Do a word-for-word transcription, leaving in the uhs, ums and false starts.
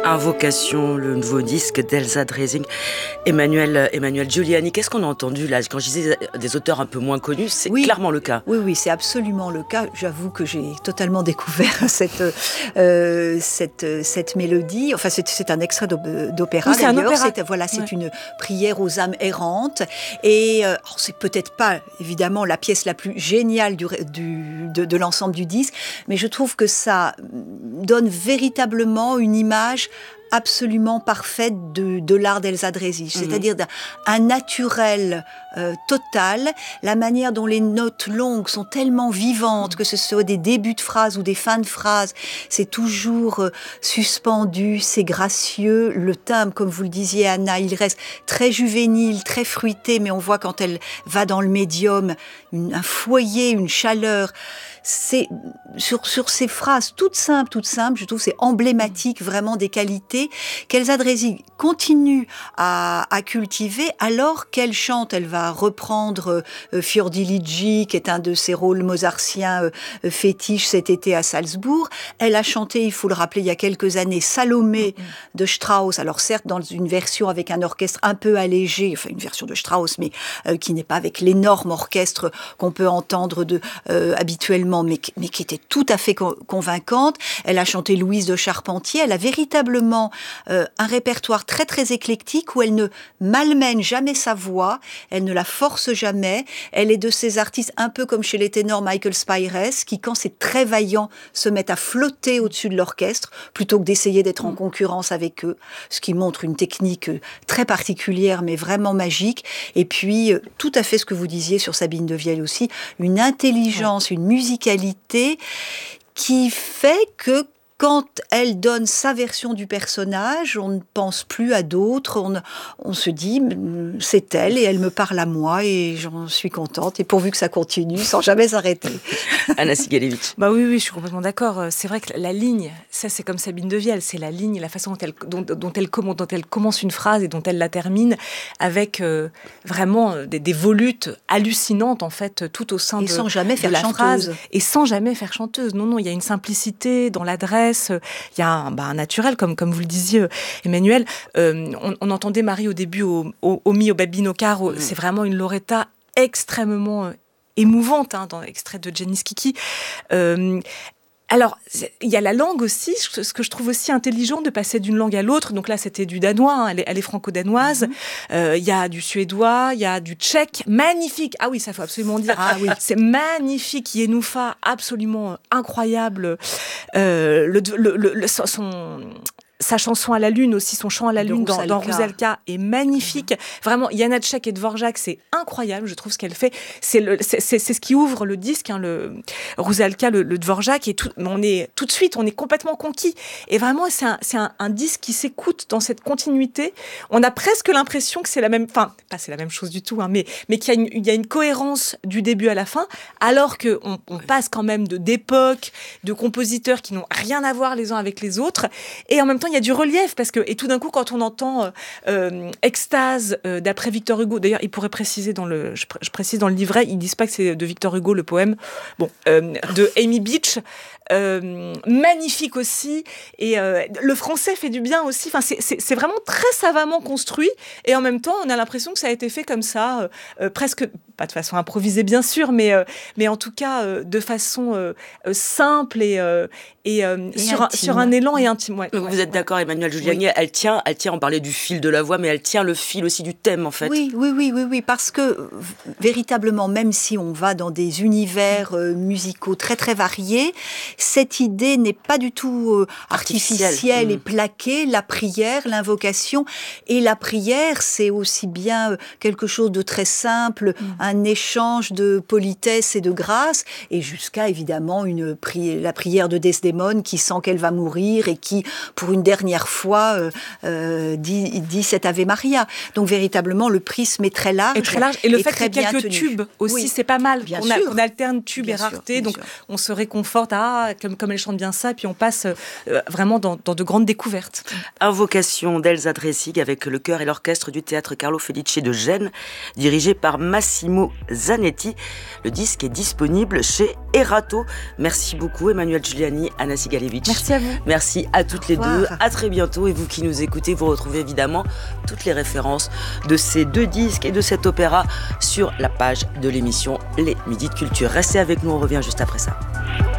Invocation, le nouveau disque d'Elsa Dreisig, Emmanuel, Emmanuel Giuliani. Qu'est-ce qu'on a entendu là? Quand je disais des auteurs un peu moins connus, c'est oui, clairement le cas. Oui, oui, c'est absolument le cas. J'avoue que j'ai totalement découvert cette, euh, cette, cette mélodie. Enfin, c'est, c'est un extrait d'opéra. Oui, c'est d'ailleurs. un opéra. C'est, voilà, c'est ouais. une prière aux âmes errantes. Et euh, alors, c'est peut-être pas, évidemment, la pièce la plus géniale du, du, de, de l'ensemble du disque, mais je trouve que ça donne véritablement une image absolument parfaite de, de l'art d'Elsa Dreisig, mmh. c'est-à-dire d'un, un naturel euh, total, la manière dont les notes longues sont tellement vivantes, mmh. que ce soit des débuts de phrases ou des fins de phrases, c'est toujours euh, suspendu, c'est gracieux, le timbre, comme vous le disiez Anna, il reste très juvénile, très fruité, mais on voit quand elle va dans le médium, une, un foyer, une chaleur. C'est sur sur ces phrases toutes simples, toutes simples, je trouve c'est emblématique vraiment des qualités qu'Elsa Dreisig continue à, à cultiver alors qu'elle chante. Elle va reprendre euh, Fiordiligi, qui est un de ses rôles mozartiens euh, fétiches cet été à Salzbourg. Elle a chanté, il faut le rappeler, il y a quelques années, Salomé mmh. de Strauss. Alors certes dans une version avec un orchestre un peu allégé, enfin une version de Strauss, mais euh, qui n'est pas avec l'énorme orchestre qu'on peut entendre de euh, habituellement. Mais, mais qui était tout à fait co- convaincante. Elle a chanté Louise de Charpentier. Elle a véritablement euh, un répertoire très très éclectique où elle ne malmène jamais sa voix, elle ne la force jamais. Elle est de ces artistes un peu comme chez les ténors Michael Spyres, qui quand c'est très vaillant se mettent à flotter au-dessus de l'orchestre plutôt que d'essayer d'être en concurrence avec eux, ce qui montre une technique très particulière mais vraiment magique. Et puis tout à fait ce que vous disiez sur Sabine de Vielle aussi, une intelligence, une musique qualité qui fait que quand elle donne sa version du personnage, on ne pense plus à d'autres, on, on se dit c'est elle et elle me parle à moi et j'en suis contente et pourvu que ça continue sans jamais s'arrêter. Anna Sigalevitch. Bah oui, oui, je suis complètement d'accord. C'est vrai que la ligne, ça c'est comme Sabine de Vielle, c'est la ligne, la façon dont elle, dont, dont elle, dont elle commence une phrase et dont elle la termine avec euh, vraiment des, des volutes hallucinantes en fait tout au sein et de, sans jamais faire de la chanteuse. phrase. Et sans jamais faire chanteuse. Non, non, il y a une simplicité dans l'adresse. Il y a un, bah, un naturel, comme, comme vous le disiez, Emmanuel. Euh, on, on entendait Marie au début au, au, au Mi, au Babino Caro. Mmh. C'est vraiment une Loretta extrêmement euh, émouvante, hein, dans l'extrait de Jenny Skiki. Euh, Alors, il y a la langue aussi, ce que je trouve aussi intelligent de passer d'une langue à l'autre. Donc là, c'était du danois, hein, elle, est, elle est franco-danoise. Il mmh. euh, y a du suédois, il y a du tchèque, magnifique. Ah oui, ça faut absolument dire. Ah oui. C'est magnifique, Yenoufa, absolument incroyable. Euh, le, le, le, le, son... Sa chanson à la lune aussi, son chant à la lune dans, dans Rusalka est magnifique. Mmh. Vraiment, Janáček et Dvořák, c'est incroyable, je trouve ce qu'elle fait. C'est, le, c'est, c'est, c'est ce qui ouvre le disque, hein, le Rusalka, le, le Dvořák, et tout, on est tout de suite, on est complètement conquis. Et vraiment, c'est un, c'est un, un disque qui s'écoute dans cette continuité. On a presque l'impression que c'est la même, enfin, pas c'est la même chose du tout, hein, mais mais qu'il y a une, il y a une cohérence du début à la fin, alors que on, on passe quand même de d'époques, de compositeurs qui n'ont rien à voir les uns avec les autres, et en même temps il y a du relief parce que et tout d'un coup quand on entend euh, euh, Extase euh, d'après Victor Hugo, d'ailleurs il pourrait préciser dans le je, pr- je précise dans le livret, ils disent pas que c'est de Victor Hugo le poème, bon euh, de Amy Beach, euh, magnifique aussi, et euh, le français fait du bien aussi, enfin c'est, c'est c'est vraiment très savamment construit et en même temps on a l'impression que ça a été fait comme ça, euh, euh, presque pas de façon improvisée bien sûr, mais euh, mais en tout cas euh, de façon euh, euh, simple et euh, et, euh, et sur un, sur un élan et intime. Ouais, vous ouais. êtes d'accord, Emmanuel Giuliani, oui. elle tient, elle tient, on parlait du fil de la voix, mais elle tient le fil aussi du thème, en fait. Oui, oui, oui, oui, oui, parce que véritablement, même si on va dans des univers euh, musicaux très, très variés, cette idée n'est pas du tout euh, artificielle, artificielle mmh. et plaquée. La prière, l'invocation, et la prière, c'est aussi bien quelque chose de très simple, mmh. un échange de politesse et de grâce, et jusqu'à évidemment une pri- la prière de Desdémone qui sent qu'elle va mourir et qui, pour une dernière fois, euh, euh, dit, dit cet Ave Maria. Donc véritablement, le prisme est très large. Et très large. Et le et fait qu'il y ait quelques tenu. tubes aussi, oui. c'est pas mal. Bien on, sûr. a, on alterne tubes bien et rareté, sûr, donc sûr. on se réconforte. Ah, comme, comme elle chante bien ça, puis on passe euh, vraiment dans, dans de grandes découvertes. Invocation d'Elsa Dreisig avec le chœur et l'orchestre du théâtre Carlo Felice de Gênes, dirigé par Massimo Zanetti. Le disque est disponible chez Erato. Merci beaucoup, Emmanuel Giuliani, Anna Sigalevitch. Merci à vous. Merci à toutes les deux. à très bientôt. Et vous qui nous écoutez, vous retrouvez évidemment toutes les références de ces deux disques et de cet opéra sur la page de l'émission Les Midis de Culture. Restez avec nous, on revient juste après ça.